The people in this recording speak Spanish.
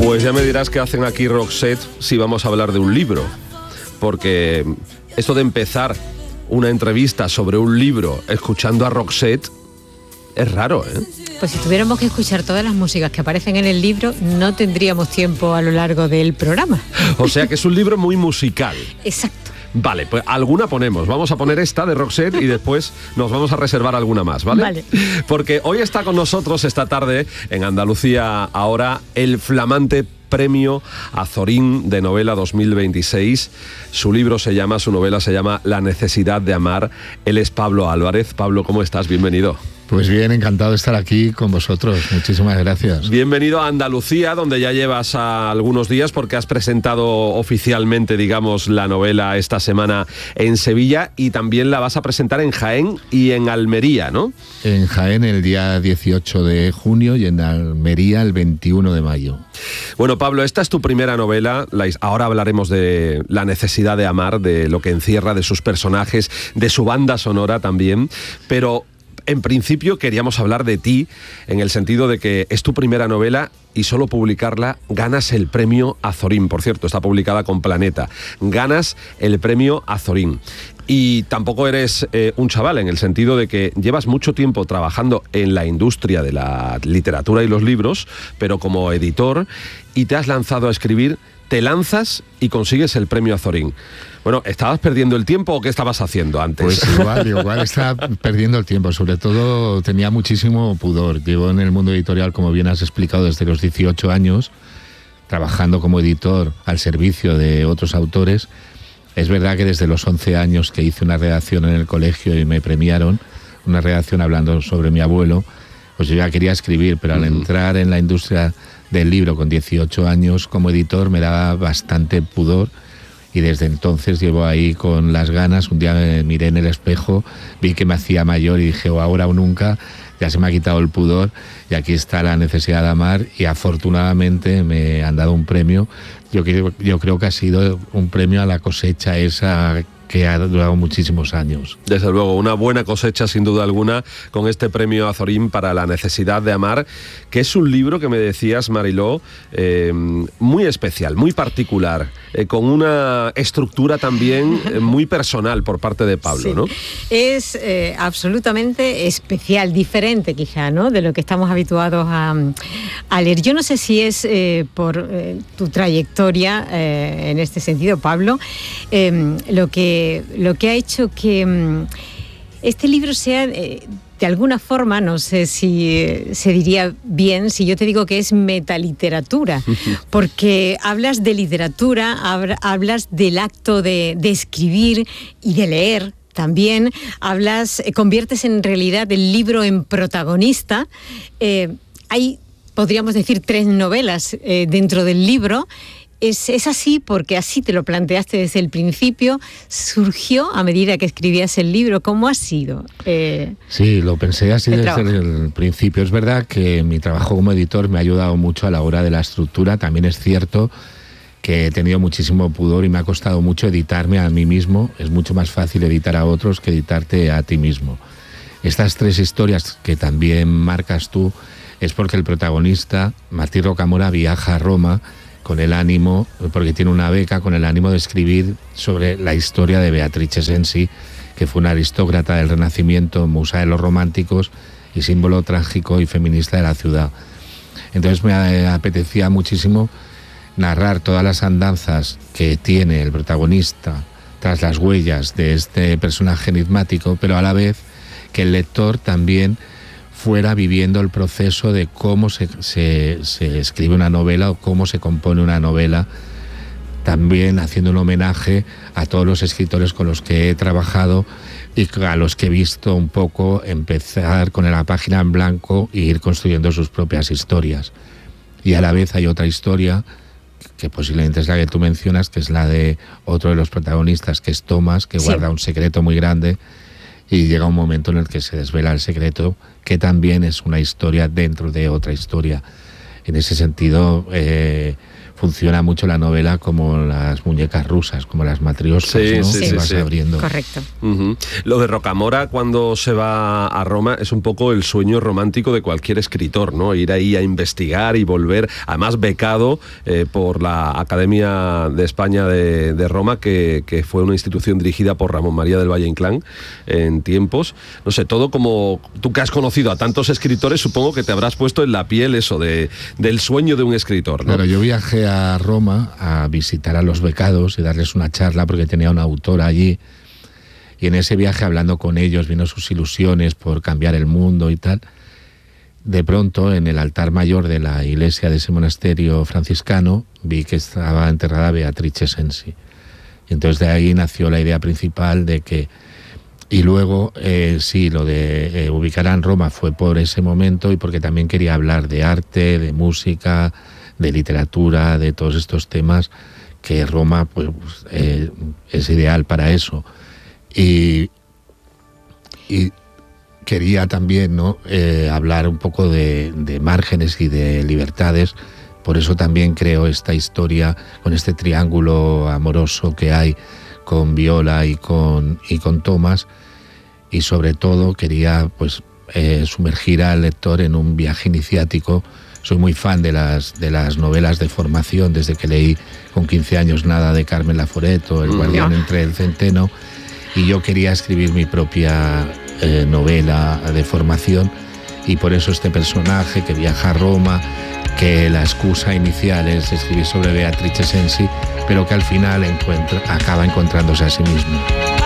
Pues ya me dirás qué hacen aquí Roxette si vamos a hablar de un libro, porque esto de empezar una entrevista sobre un libro escuchando a Roxette es raro, ¿eh? Pues si tuviéramos que escuchar todas las músicas que aparecen en el libro, no tendríamos tiempo a lo largo del programa. O sea que es un libro muy musical. Exacto. Vale, pues alguna ponemos. Vamos a poner esta de Roxette y después nos vamos a reservar alguna más, ¿vale? Vale. Porque hoy está con nosotros esta tarde en Andalucía Ahora el flamante Premio Azorín de Novela 2026. Su novela se llama La necesidad de amar. Él es Pablo Álvarez. Pablo, ¿cómo estás? Bienvenido. Pues bien, encantado de estar aquí con vosotros. Muchísimas gracias. Bienvenido a Andalucía, donde ya llevas algunos días porque has presentado oficialmente, digamos, la novela esta semana en Sevilla y también la vas a presentar en Jaén y en Almería, ¿no? En Jaén el día 18 de junio y en Almería el 21 de mayo. Bueno, Pablo, esta es tu primera novela. Ahora hablaremos de La necesidad de amar, de lo que encierra, de sus personajes, de su banda sonora también, pero en principio queríamos hablar de ti en el sentido de que es tu primera novela y solo publicarla ganas el premio Azorín. Por cierto, está publicada con Planeta. Ganas el premio Azorín. Y tampoco eres un chaval en el sentido de que llevas mucho tiempo trabajando en la industria de la literatura y los libros, pero como editor, y te has lanzado a escribir, te lanzas y consigues el premio Azorín. Bueno, ¿estabas perdiendo el tiempo o qué estabas haciendo antes? Pues igual estaba perdiendo el tiempo. Sobre todo tenía muchísimo pudor. Llevo en el mundo editorial, como bien has explicado, desde los 18 años, trabajando como editor al servicio de otros autores. Es verdad que desde los 11 años que hice una redacción en el colegio y me premiaron, una redacción hablando sobre mi abuelo, pues yo ya quería escribir, pero al entrar en la industria del libro con 18 años como editor me daba bastante pudor. Y desde entonces llevo ahí con las ganas. Un día me miré en el espejo, vi que me hacía mayor y dije, ahora o nunca, ya se me ha quitado el pudor y aquí está La necesidad de amar, y afortunadamente me han dado un premio. Yo creo que ha sido un premio a la cosecha esa que ha durado muchísimos años. Desde luego, una buena cosecha sin duda alguna con este premio Azorín para La necesidad de amar, que es un libro que me decías, Mariló, muy especial, muy particular, con una estructura también muy personal por parte de Pablo, sí, ¿no? Es absolutamente especial, diferente quizá, ¿no?, de lo que estamos habituados a leer. Yo no sé si es por tu trayectoria en este sentido, Pablo, lo que ha hecho que este libro sea, de alguna forma, no sé si se diría bien, si yo te digo que es metaliteratura, porque hablas de literatura, hablas del acto de escribir y de leer. También conviertes en realidad el libro en protagonista. Hay, podríamos decir, 3 novelas dentro del libro. Es así porque así te lo planteaste desde el principio. ¿Surgió a medida que escribías el libro? ¿Cómo ha sido? Sí, lo pensé así desde el principio. Es verdad que mi trabajo como editor me ha ayudado mucho a la hora de la estructura. También es cierto que he tenido muchísimo pudor y me ha costado mucho editarme a mí mismo. Es mucho más fácil editar a otros que editarte a ti mismo. Estas 3 historias que también marcas tú es porque el protagonista, Martí Rocamora, viaja a Roma con el ánimo, porque tiene una beca, con el ánimo de escribir sobre la historia de Beatrice Cenci, que fue una aristócrata del Renacimiento, musa de los románticos y símbolo trágico y feminista de la ciudad. Entonces me apetecía muchísimo narrar todas las andanzas que tiene el protagonista tras las huellas de este personaje enigmático, pero a la vez que el lector también fuera viviendo el proceso de cómo se escribe una novela o cómo se compone una novela, también haciendo un homenaje a todos los escritores con los que he trabajado y a los que he visto un poco empezar con la página en blanco e ir construyendo sus propias historias. Y a la vez hay otra historia que posiblemente es la que tú mencionas, que es la de otro de los protagonistas, que es Tomás, que guarda un secreto muy grande. Y llega un momento en el que se desvela el secreto, que también es una historia dentro de otra historia. En ese sentido, funciona mucho la novela como las muñecas rusas, como las matrioscas, ¿no? Sí, vas abriendo. Correcto. Lo de Rocamora cuando se va a Roma es un poco el sueño romántico de cualquier escritor, ¿no? Ir ahí a investigar y volver, además becado por la Academia de España de Roma, que fue una institución dirigida por Ramón María del Valle Inclán en tiempos. No sé, todo como tú que has conocido a tantos escritores, supongo que te habrás puesto en la piel eso del sueño de un escritor, ¿no? Claro, yo viajé a Roma a visitar a los becados y darles una charla porque tenía una autora allí, y en ese viaje, hablando con ellos, vino sus ilusiones por cambiar el mundo y tal. De pronto, en el altar mayor de la iglesia de ese monasterio franciscano, vi que estaba enterrada Beatrice Cenci. Y entonces de ahí nació la idea principal de que... Y luego, sí, lo de ubicarla en Roma fue por ese momento y porque también quería hablar de arte, de música, de literatura, de todos estos temas, que Roma pues es ideal para eso. Y quería también, ¿no?, hablar un poco de márgenes y de libertades. Por eso también creo esta historia con este triángulo amoroso que hay con Viola y con Thomas, y sobre todo quería pues sumergir al lector en un viaje iniciático. Soy muy fan de las novelas de formación, desde que leí con 15 años Nada de Carmen Laforet o El guardián entre el centeno, y yo quería escribir mi propia novela de formación, y por eso este personaje que viaja a Roma, que la excusa inicial es escribir sobre Beatrice Cenci, pero que al final acaba encontrándose a sí mismo.